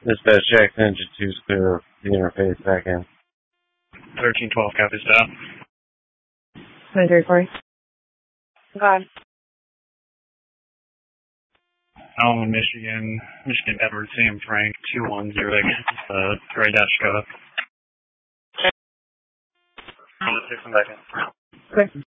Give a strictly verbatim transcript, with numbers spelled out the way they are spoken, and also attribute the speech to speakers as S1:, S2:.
S1: Dispatch Jackson, engine two's clear the interface back in.
S2: thirteen twelve, copy stop.
S3: twenty-three forty. Go on.
S2: Allen, Michigan, Michigan Edward Sam Frank, two one zero, uh, Gray Dash go up. Six and back in.
S3: Okay.